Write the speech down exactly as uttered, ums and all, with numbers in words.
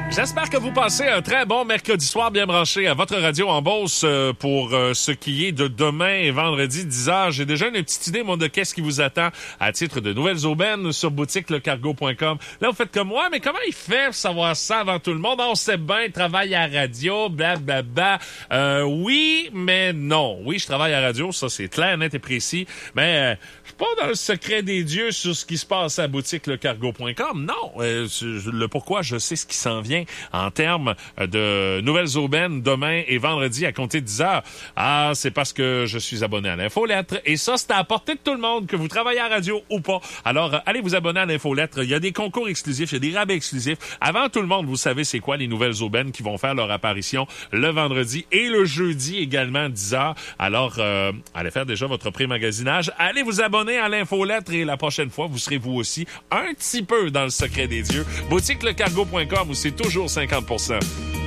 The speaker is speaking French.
J'espère que vous passez un très bon mercredi soir bien branché à votre radio en Beauce euh, pour euh, ce qui est de demain et vendredi dix heures. J'ai déjà une petite idée, moi, de qu'est-ce qui vous attend à titre de nouvelles aubaines sur boutique le cargo point com. Là, vous faites comme moi, mais comment il fait pour savoir ça avant tout le monde? On sait bien, il travaille à la radio, blablabla. Bla, bla. Euh, oui, mais non. Oui, je travaille à la radio, ça c'est clair, net et précis, mais euh, je suis pas dans le secret des dieux sur ce qui se passe à boutique le cargo point com. Non, euh, le pourquoi, je sais ce qui s'en vient en termes de nouvelles aubaines demain et vendredi à compter de dix heures. Ah, c'est parce que je suis abonné à l'infolettre et ça, c'est à la portée de tout le monde, que vous travaillez à la radio ou pas. Alors, allez vous abonner à l'infolettre. Il y a des concours exclusifs, il y a des rabais exclusifs. Avant tout le monde, vous savez c'est quoi les nouvelles aubaines qui vont faire leur apparition le vendredi et le jeudi également à dix heures. Alors, euh, allez faire déjà votre pré-magasinage. Allez vous abonner à l'infolettre et la prochaine fois, vous serez vous aussi un petit peu dans le secret des dieux. boutique le cargo point com où c'est toujours cinquante pour cent.